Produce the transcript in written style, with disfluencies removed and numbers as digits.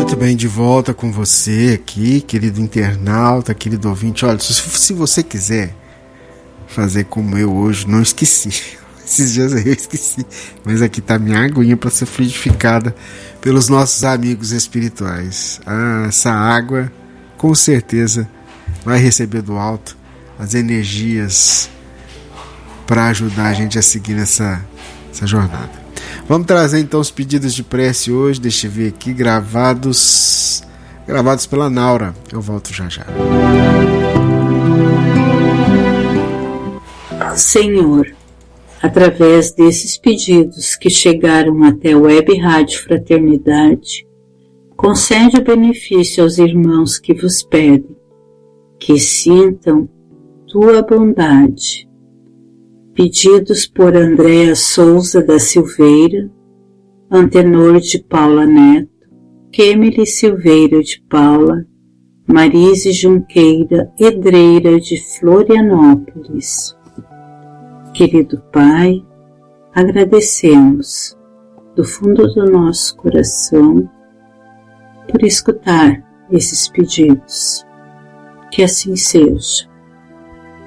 Muito bem, de volta com você aqui, querido internauta, querido ouvinte. Olha, se você quiser fazer como eu hoje, não esqueci. Esses dias eu esqueci, mas aqui tá minha aguinha para ser fluidificada pelos nossos amigos espirituais. Essa água, com certeza, vai receber do alto as energias para ajudar a gente a seguir nessa jornada. Vamos trazer então os pedidos de prece hoje, deixa eu ver aqui, gravados pela Naura. Eu volto já já. Senhor, através desses pedidos que chegaram até a Web Rádio Fraternidade, concede o benefício aos irmãos que vos pedem, que sintam tua bondade. Pedidos por Andréa Souza da Silveira, Antenor de Paula Neto, Kemily Silveira de Paula, Marise Junqueira Edreira de Florianópolis. Querido Pai, agradecemos do fundo do nosso coração por escutar esses pedidos. Que assim seja.